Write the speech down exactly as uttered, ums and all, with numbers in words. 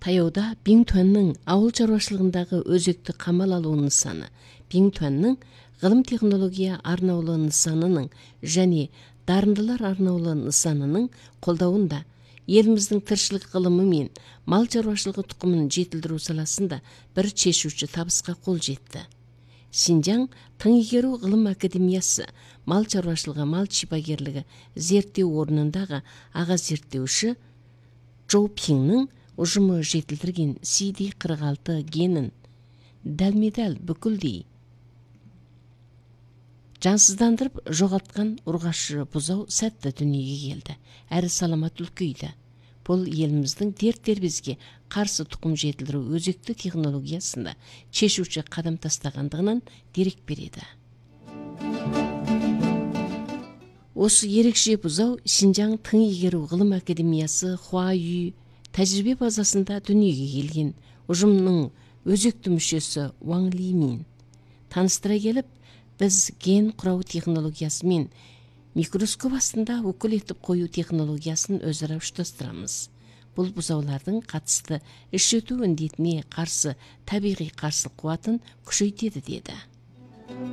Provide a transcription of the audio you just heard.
Таяуда Бингтуанның ауыл шаруашылығындағы өзекті қамал алу нысаны, Бингтуанның ғылым технология арнаулы нысанының және дарындылар арнаулы нысанының қолдауында еліміздің тіршілік ғылымы мен мал шаруашылығы тұқымын жетілдіру саласында бір шешуші табысқа қол жетті. Синьцзян тың игеру ғылым академиясы мал шаруашылығы мал шипагерлігі зерттеу орнындағы аға зерттеуші Чжоу Пиңнің ұжымы жетілдірген си ди қырық алты генін дәлме-дәл бүкілдей жансыздандырып жоғалтқан ұрғашы бұзау сәтті дүниеге келді, әрі саламат үлкейді. Бұл еліміздің дерт-дербеске қарсы тұқым жетілдіру өзекті технологиясында шешуші қадам тастағандығынан дерек береді. Осы ерекше бұзау Синьцзян тың игеру ғылым академиясы Хуайю тәжірибе базасында дүниеге келген. Ұжымның өзекті мүшесі Ваң Лимин таныстыра келіп, біз ген құрау технологиясы мен микроскоп астында өкіл етіп қою технологиясын өзара ұштастырамыз. Бұл бұзаулардың қатысты іш өту індетіне қарсы табиғи қарсы қуатын күшейтеді деді.